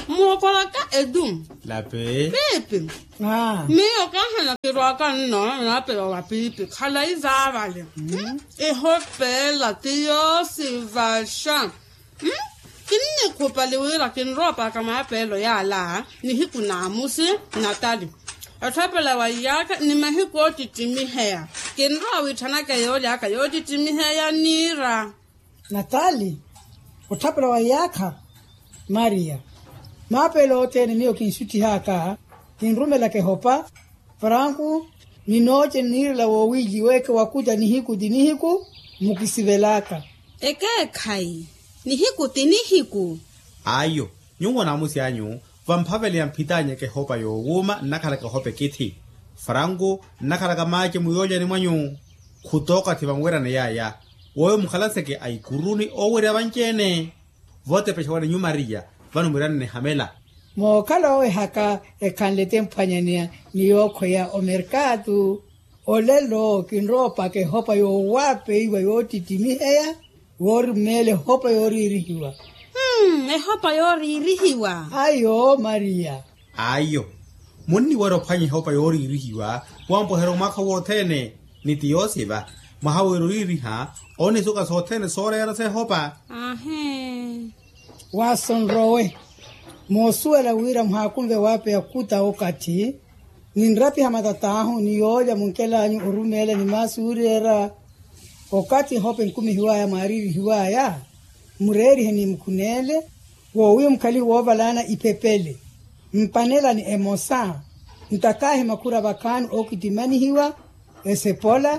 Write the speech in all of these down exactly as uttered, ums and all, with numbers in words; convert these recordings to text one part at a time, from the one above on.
Mokola ka edum. La pe. Pepe. Ah. Me o ka hana ke roka no na pe wa pipi. Khala izavale. E hope la tio sivasha. Hmm? Kini kopa le wira kin ropa kama pelo ya la ni hiku na musi Natali. Atapela wa yaka ni mahiko titimi hea. Kin ro wi tanaka yo yaka yo titimi hea nira. Natali. Utapela wa yaka Maria. Mapelo tene mio kinsuti haka. Kinrumela ke hopa. Franku ni noche nira wa wiji weke wakuja ni hiku dini hiku mukisivelaka. Eke kai. Ni hiku tini hiku. Ayo, nyungo na musi anyu, vampavele ya mpitanya ke hopa yo wuma nakala ke hope kiti. Farango nakala ka maje muyoja ni mwanyu. Kutoka tibamwera na yaya. Woyo mkhalase ke aikuruni owere abanchene. Vote peshawane nyu Maria, vanu mwirane ne hamela. Mo kala oe haka e kanlete mpanyania ni yoko ya o mercado. Olelo kinropa ke hopa yo wape iwa yo titimi hea. Wori mele hopa yori irihiwa. Hmm, e hopa yori irihiwa. Ayo, Maria. Ayo. Muni waro panyi hopa yori irihiwa. Wampo hero maka wotene. Niti yosiba. Mahawe iriha. Oni suka sotene sore yara se hopa. Ahe. Wason rowe. Mosuela wira mhakumve wape ya kuta okati. Ninrapi hamatatahu ni yoja munkela anyu urumele ni masuri era. Wakati hope nkumi hiwaya mariri hiwaya, mureri heni mkunele, wawiyo mkali wavalana ipepele. Mpanela ni emosa, mtakahi makura bakani okitimani hiwa, esepola,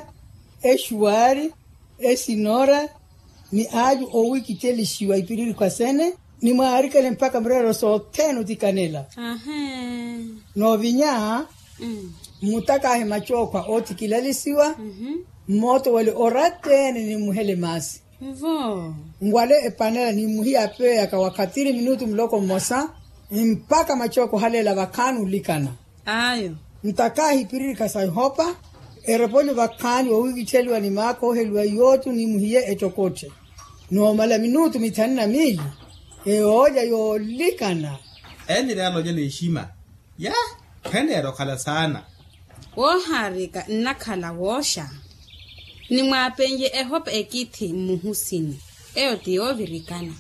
eshuari, esinora, ni aju owi kiteli shiwa ipiriri kwa sene, ni maarikele mpaka mrero so tenu tikanela. Aha. No vinya, Mm. mutakahi machokwa oti kilalisiwa, Mhm. moto wale oratene ni muhele masi. Vo. Ngwale epanela ni muhi ape ya kawakatiri minutu mloko mosa, mpaka machoko halela wakanu likana. Ayo. Mtakahi piriri kasai hopa, erepoli wakani wa wiki cheli wa ni mako helwa yotu ni muhiye etokoche. No mala minutu mitani na mili, e oja yo likana. Eni realo jene ishima. Ya, kene ero kala sana. Wo harika nakala wosha. Ni mwapenye e hopa ekiti muhusini. Eo tiyo virikana.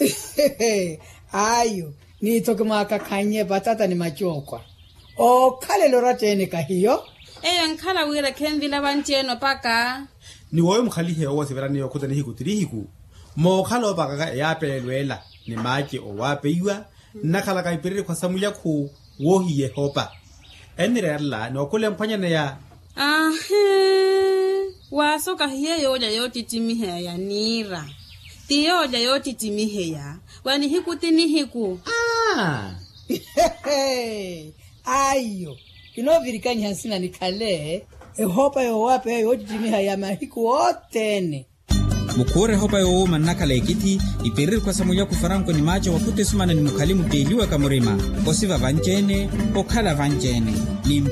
Ayo, ni itoke maka kanye batata ni machokwa. O kale lorate ene kahiyo? Eyo nkala wira kenvila bancheno paka. Ni woyo mkhalihe owa severa ni yokuta ni hiku tiri hiku. Mo khalo baka ka yape lwela ni maji o wape iwa. Nakala ka ipiriri kwa samuya ku wohi ye hopa. Eni reala ni wakule mpanya na ya. Ahe. Wasoka hiye yoja yoti timihe ya nira. Tiyo yoja yoti timihe ya. Wani hiku tini hiku. Ah. Ayo, ino virikani hansina ni kale, e hopa yo wape ya yoti timiha ya mahiku otene. Mukure hopa yo uma nakala ekiti, ipiriri kwa samuya kufaranko ni macho wakute sumana ni mukalimu teliwa kamurima. Osiva vanjene, okala vanjene. Ni